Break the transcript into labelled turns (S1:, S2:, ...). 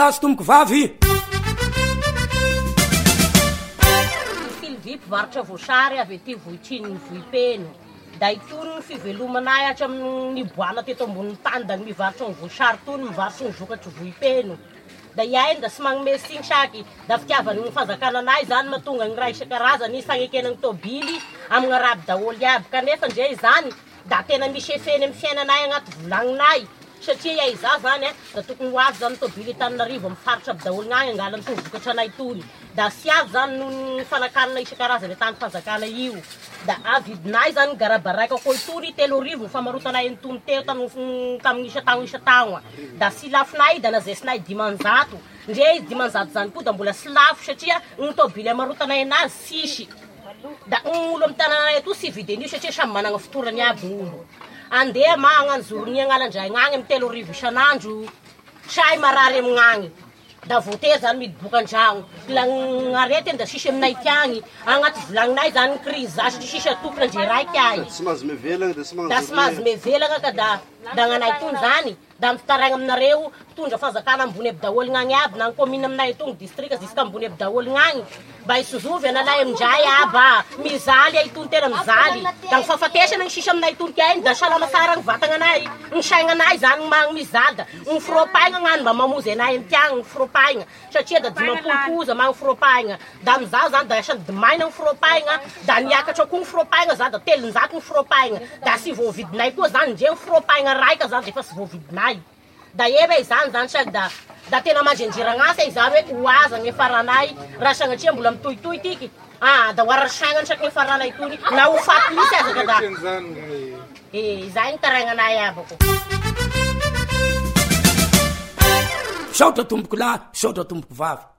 S1: Azo tomboko vavy
S2: Silvy mpivarotra voasary avy aty Vohitriny ny Vohipeno. Da itony ny fivelomanay atra amin'ny boana teto ambonin'ny tany da mivarotra ny voasary tony mivarotra ny vokatry Vohipeno. Da iahy da sy magnome signy saky da fitiavany ny fanjakananay zany mahatonga ny raha isan-karazany ny fagnekenany tôbily amin'ny araby daholy aby kanefa ndre zany da tena misy efeny amin'ny fiainanay agnaty volagninay satria iahy za zany da tokony ho avy zany tôbily Tananarivo amin'ny faritra aby daholy gnagny angalany tony vokatra anay tony da sy avy zany ny fanakanana isan-karazany tany fanjakana io da avidinay zany garabaraika koa itony 3 arivo ny famarotanay ny tony teo tamin'ny isa-tagno da sy lafinay da nazesinay 500 ndre 500 zany koa da mbola sy lafo satria ny tôbily amarotanay anazy sisy da olo amin'ny tananay ato sy videnio satria samy managna fotorany aby olo andeha magnano zorony agnalandray gnagny amin'ny 3 arivo isan'andro say marary amignagny da voatery zany midoboka an-dragno la arety da sisy aminay tiagny agnaty volagninay zany crise za satria sisy atokona ndre raiky ahy
S3: tsy mahazo mevelagna
S2: da sy mahazo mevelagna ka da agnanay tony zany da mitaraigna aminareo tondra fanjakana ambony aby daholy gnagny aby na ny commune aminay tony district ziska ambony aby daholy gnagny mba hisozovy analay amindray aba mizaly ay tony tena mizaly da mifahafatesana ny sisy aminay tony tiainy da salama sara ny vatagnanay ny saignanay zany magny mizaly da ny firopaigna gnany mba mamozy anay amin'ny tiagny ny firopaigna satria da 10 magny firopaigna da amizao zany da asany dimaina ny firopaigna da niakatra koa ny firopaigna za da 300 ny firopaigna da sy voavidinay koa zany ndre ny firopaigna raika zany efa sy voavidinay da ebe zany saky da tena mandrenjeragnasa izany hoe oaza ny faranay raha sagnatria mbola mitohitohy tiky da hoarasaignany saky ny faranay tony na ho faty misy azaka da izay ny taraignanay abako
S1: saotra tomboko lahy saotra tomboko vavy